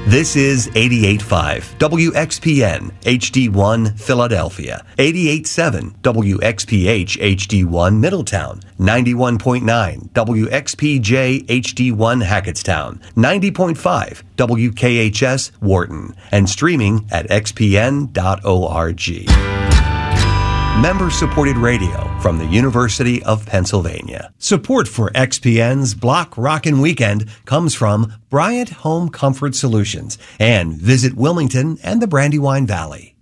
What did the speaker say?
This is 88.5 WXPN HD1 Philadelphia, 88.7 WXPH HD1 Middletown, 91.9 WXPJ HD1 Hackettstown, 90.5 WKHS Wharton, and streaming at xpn.org. Member-supported radio from the University of Pennsylvania. Support for XPN's Block Rockin' Weekend comes from Bryant Home Comfort Solutions and Visit Wilmington and the Brandywine Valley.